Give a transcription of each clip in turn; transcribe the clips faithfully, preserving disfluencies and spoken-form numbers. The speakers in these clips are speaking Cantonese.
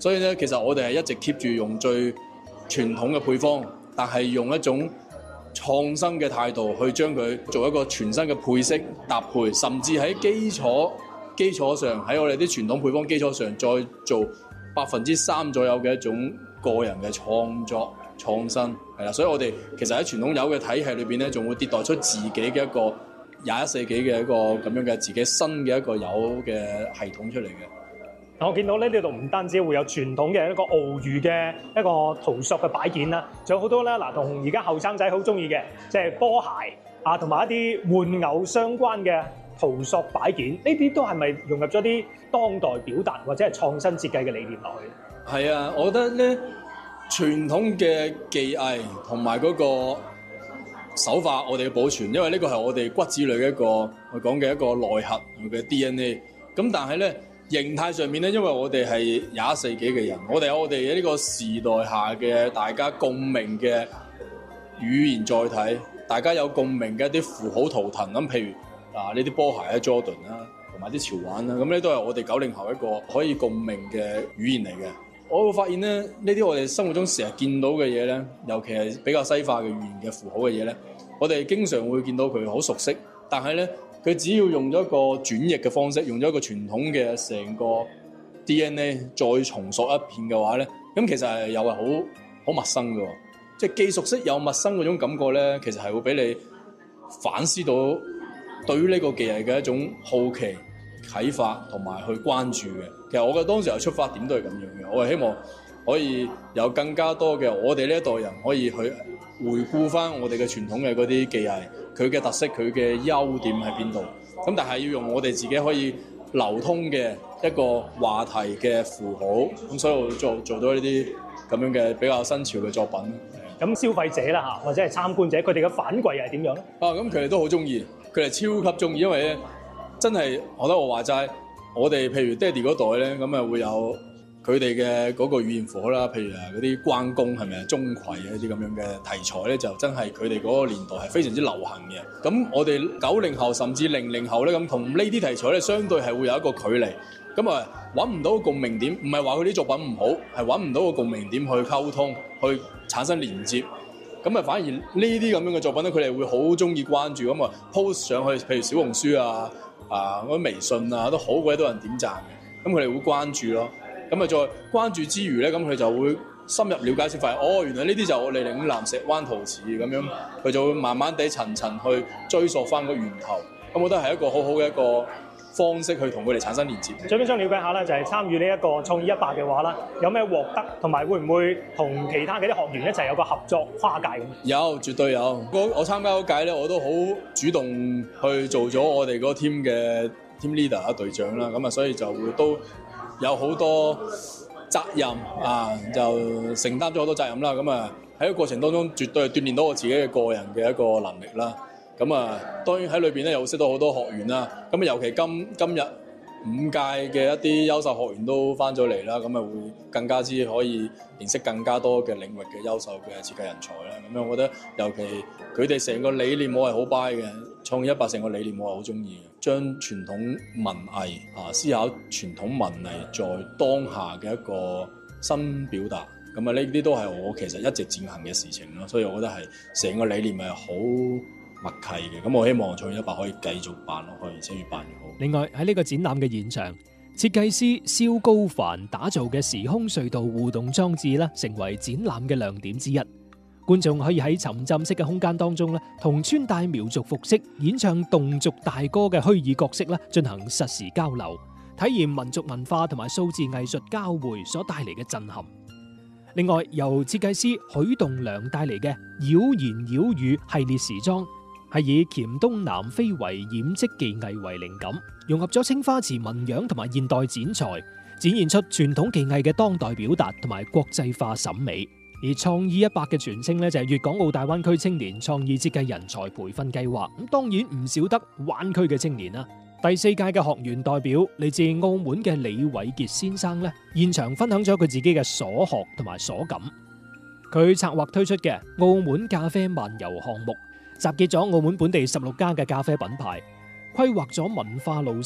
所以咧，其實我哋係一直 keep 住用最傳統嘅配方，但係用一種創新嘅態度去將佢做一個全新嘅配色搭配，甚至喺基礎基礎上，喺我哋啲傳統配方基礎上再做百分之三左右嘅一種個人嘅創作創新，係啦。所以我哋其實喺傳統油嘅體系裏邊咧，仲會迭代出自己嘅一個廿一世紀嘅一個咁樣嘅自己新嘅一個油嘅系統出嚟嘅。 我見到咧呢度唔單止會有傳統嘅一個澳魚嘅一個陶塑嘅擺件啦，仲有好多咧嗱，同而家後生仔好中意嘅，即係波鞋啊，同埋一啲玩偶相關嘅陶塑擺件，呢啲都係咪融入咗啲當代表達或者係創新設計嘅理念落去？ 係啊，我覺得咧傳統嘅技藝同埋嗰個手法，我哋要保存，因為呢個係我哋骨子裏嘅一個我講嘅一個內核嘅 D N A。咁但係咧形態上面咧，因為我哋係廿一世紀嘅人，我哋有我哋嘅呢個時代下嘅大家共鳴嘅語言載體，大家有共鳴嘅一啲符號圖騰咁，譬如啊呢啲波鞋啊 Jordan 啦，同埋啲潮玩啦，咁呢都係我哋九零後一個可以共鳴嘅語言嚟嘅。我會發現咧，呢啲我哋生活中成日見到嘅嘢咧，尤其係比較西化嘅語言嘅符號嘅嘢咧，我哋經常會見到佢好熟悉，但係咧佢只要用咗一個轉譯嘅方式，用咗一個傳統嘅成個 D N A 再重塑一遍嘅話咧，咁其實係又係好好陌生嘅，即係既熟悉又陌生嗰種感覺咧，其實係會俾你反思到對於呢個技藝嘅一種好奇、啟發同埋去關注嘅。其實我嘅當時嘅出發點都係咁樣嘅，我係希望可以有更加多嘅我哋呢一代人可以去回顧翻我哋嘅傳統嘅嗰啲技藝，佢嘅特色、佢嘅優點喺邊度。咁但係要用我哋自己可以流通嘅一個話題嘅符號，咁所以我做做到呢啲咁樣嘅比較新潮嘅作品。 咁消費者啦嚇，或者係參觀者，佢哋嘅反饋係點樣咧？ 啊，咁佢哋都好中意，佢哋超級中意，因為咧真係學得我話齋，我哋譬如爹哋嗰代咧，咁啊會有佢哋嘅嗰個語言符號啦，譬如啊嗰啲關公係咪啊、鐘馗啊呢啲咁樣嘅題材咧，就真係佢哋嗰個年代係非常之流行嘅。咁我哋九零後甚至零零後咧，咁同呢啲題材咧，相對係會有一個距離。咁啊揾唔到共鳴點，唔係話佢啲作品唔好，係揾唔到個共鳴點去溝通，去產生連接。咁啊反而呢啲咁樣嘅作品咧，佢哋會好中意關注，咁啊 post 上去，譬如小紅書啊、啊嗰啲微信啊，都好鬼多人點讚嘅。咁佢哋會關注咯。咁啊再關注之餘咧，咁佢就會深入了解先發現，哦原來呢啲就係我哋嶺南石灣陶瓷咁樣，佢就會慢慢地層層去追溯翻個源頭。咁我覺得係一個好好嘅一個方式去同佢哋產生連接。 最邊想了解下咧，就係參與呢一個創意一百嘅話啦，有咩獲得，同埋會唔會同其他嘅啲學員一齊有個合作跨界咁？ 有，絕對有。我我參加嗰屆咧，我都好主動去做咗我哋嗰個 team 嘅 team leader 啊隊長啦，咁啊所以就會都有好多責任啊，就承擔咗好多責任啦。咁啊喺個過程當中，絕對係鍛鍊到我自己嘅個人嘅一個能力啦。咁啊，當然喺裏邊咧又識到好多學員啦。咁啊，尤其今今日五屆嘅一啲優秀學員都翻咗嚟啦，咁啊會更加之可以認識更加多嘅領域嘅優秀嘅設計人才啦。咁樣我覺得，尤其佢哋成個理念我係好 buy 嘅，創意一百成個理念我係好中意嘅，將傳統文藝啊思考傳統文藝在當下嘅一個新表達。咁啊，呢啲都係我其實一直踐行嘅事情咯。所以我覺得係成個理念係好默契嘅，咁我希望創意一百可以繼續辦落去，而且越辦越好。 另外喺呢個展覽嘅現場，設計師蕭高凡打造嘅時空隧道互動裝置啦，成為展覽嘅亮點之一。觀眾可以喺沉浸式嘅空間當中咧，同穿戴苗族服飾、演唱侗族大歌嘅虛擬角色啦，進行實時交流，體驗民族文化同埋數字藝術交匯所帶嚟嘅震撼。另外，由設計師許棟梁帶嚟嘅妖言妖語系列時裝，係以黔東南非遺染織技藝為靈感，融合咗青花瓷紋樣同埋現代剪裁，展現出傳統技藝嘅當代表達同埋國際化審美。而創意一百嘅全稱咧就係粵港澳大灣區青年創意設計人才培訓計劃。咁當然唔少得灣區嘅青年啦。第四屆嘅學員代表嚟自澳門嘅李偉傑先生咧，現場分享咗佢自己嘅所學同埋所感。佢策劃推出嘅澳門咖啡漫遊項目，集結咗澳門本地十六家嘅咖啡品牌，規劃咗文化路線，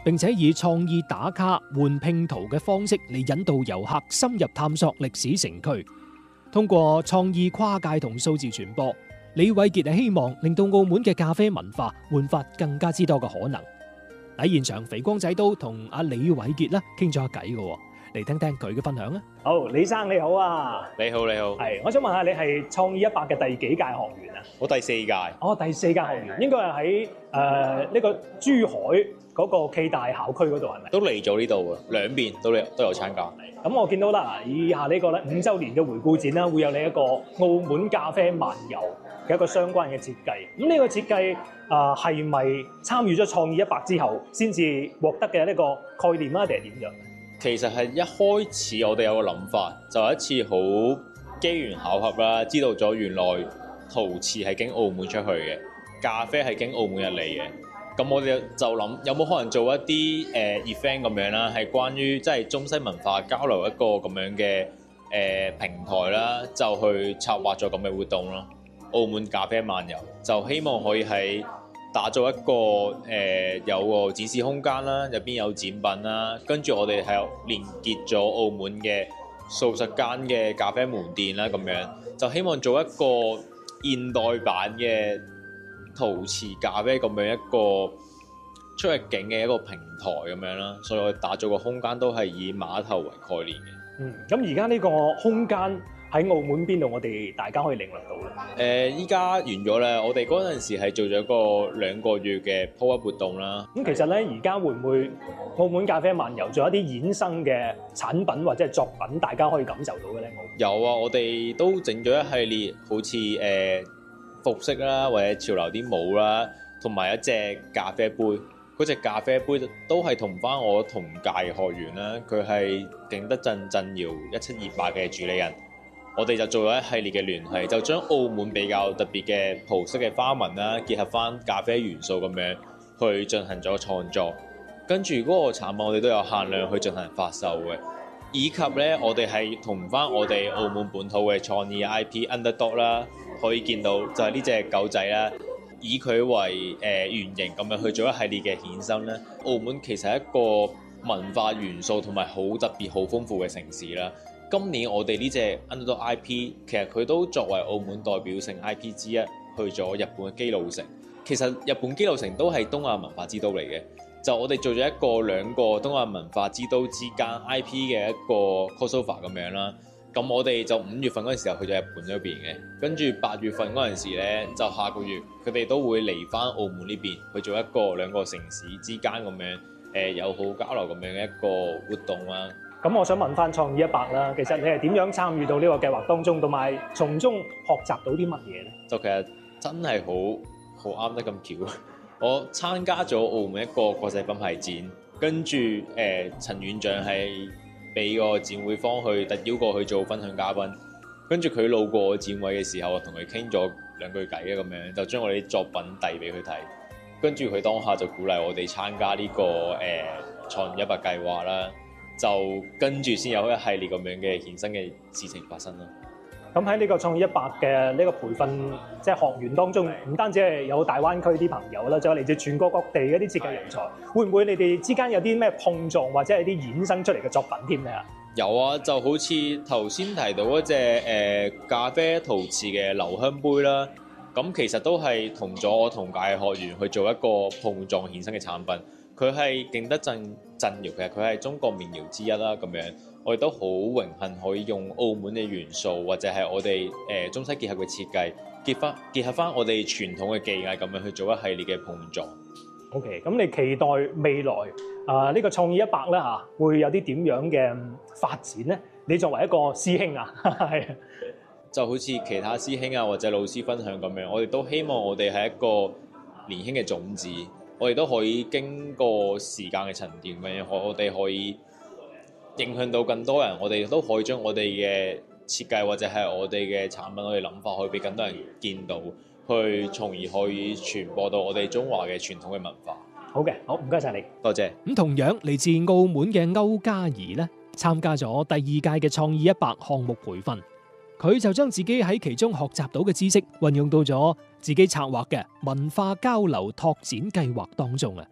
並且以創意打卡換拼圖嘅方式嚟引導遊客深入探索歷史城區。通過創意跨界同數字傳播，李偉傑係希望令到澳門嘅咖啡文化煥發更加之多嘅可能。喺現場，肥光仔都同阿李偉傑啦傾咗下偈嘅，嚟聽聽佢嘅分享啊！ 好，李生你好啊！ 你好，你好， 係，我想問下你係創意一百嘅第幾屆學員啊？ 我第四屆。 哦，第四屆學員，應該係喺誒呢個珠海嗰個暨大校區嗰度係咪？ 都嚟咗呢度啊，兩邊都有都有參加。 咁我見到啦，以下呢個咧五週年嘅回顧展啦，會有你一個澳門咖啡漫遊嘅一個相關嘅設計。咁呢個設計啊，係咪參與咗創意一百之後先至獲得嘅呢個概念啦，定係點樣？ 其實係一開始我哋有個諗法，就係一次好機緣巧合啦，知道咗原來陶瓷係經澳門出去嘅，咖啡係經澳門入嚟嘅。咁我哋就諗有冇可能做一啲誒、呃、event 咁樣啦，係關於即係中西文化交流一個咁樣嘅誒、呃、平台啦，就去策劃咗咁嘅活動咯。澳門咖啡漫遊就希望可以喺打造一個誒、呃、有個展示空間啦，入邊有展品啦，跟住我哋係有連結咗澳門嘅數十間嘅咖啡門店啦，咁樣就希望做一個現代版嘅陶瓷咖啡咁樣一個出入境嘅一個平台咁樣啦，所以我哋打造個空間都係以碼頭為概念嘅。 嗯，咁而家呢個空間喺澳門邊度？我哋大家可以領略到咧。 誒，依家完咗咧，我哋嗰陣時係做咗一個兩個月嘅 pop-up 活動啦。 咁其實咧，而家會唔會澳門咖啡漫遊仲有啲衍生嘅產品或者係作品，大家可以感受到嘅咧？ 有啊，我哋都整咗一系列好似誒、呃、服飾啦，或者潮流啲帽啦，同埋一隻咖啡杯。嗰隻咖啡杯都係同翻我同屆學員啦，佢係景德鎮鎮窯一七二八嘅主理人。我哋就做咗一系列嘅聯繫，就將澳門比較特別嘅葡式嘅花紋啦，結合翻咖啡元素咁樣去進行咗創作。跟住嗰個產品我哋都有限量去進行發售嘅，以及咧我哋係同翻我哋澳門本土嘅創意 I P Underdog 啦，可以見到就係呢隻狗仔啦。以佢為誒、呃、原型咁樣去做一系列嘅衍生咧，澳門其實係一個文化元素同埋好特別、好豐富嘅城市啦。今年我哋呢隻 Underdog I P 其實佢都作為澳門代表性 I P 之一，去咗日本嘅基路城。其實日本基路城都係東亞文化之都嚟嘅，就我哋做咗一個兩個東亞文化之都之間 I P 嘅一個 crossover 咁樣啦。咁我哋就五月份嗰陣時候去咗日本嗰邊嘅，跟住八月份嗰陣時咧，就下個月佢哋都會嚟翻澳門呢邊去做一個兩個城市之間咁樣誒友好交流咁樣嘅一個活動啦。 咁我想問翻創意一百啦，其實你係點樣參與到呢個計劃當中，同埋從中學習到啲乜嘢咧？ 就其實真係好好啱得咁巧，我參加咗澳門一個國際品牌展，跟住誒陳院長係俾個展會方去特邀過去做分享嘉賓，跟住佢路過展位嘅時候，我同佢傾咗兩句偈嘅咁樣，就將我哋啲作品遞俾佢睇，跟住佢當下就鼓勵我哋參加呢、這個誒創意一百計劃啦，就跟住先有一系列咁樣嘅衍生嘅事情發生啦。 咁喺呢個創意一百嘅呢個培訓即係學員當中，唔單止係有大灣區啲朋友啦，仲有嚟自全國各地嗰啲設計人才，會唔會你哋之間有啲咩碰撞或者係啲衍生出嚟嘅作品添咧？ 有啊，就好似頭先提到嗰隻誒咖啡陶瓷嘅留香杯啦，咁其實都係同咗我同屆嘅學員去做一個碰撞衍生嘅產品。佢係景德鎮鎮窯嘅，佢係中國名窯之一啦，咁樣我哋都好榮幸可以用澳門嘅元素，或者係我哋誒、呃、中西結合嘅設計，結翻結合翻我哋傳統嘅技藝，咁樣去做一系列嘅碰撞。 OK，咁你期待未來啊呢、呃這個創意一百咧嚇，會有啲點樣嘅發展咧？你作為一個師兄啊，係就好似其他師兄啊或者老師分享咁樣，我哋都希望我哋係一個年輕嘅種子。我哋都可以經過時間嘅沉澱嘅，我哋可以影響到更多人。我哋都可以將我哋嘅設計或者係我哋嘅產品，我哋諗法可以俾更多人見到，去從而可以傳播到我哋中華嘅傳統嘅文化。 好嘅，好唔該晒你， 多謝。 咁同樣嚟自澳門嘅歐嘉怡咧，參加咗第二屆嘅創意一百項目培訓。佢就將自己喺其中學習到嘅知識運用到咗自己策劃嘅文化交流拓展計劃當中啊！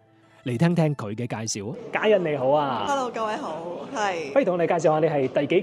嚟聽聽佢嘅介紹啊。 嘉欣你好啊 Hello，各位好，係不如同我哋介紹下你係第幾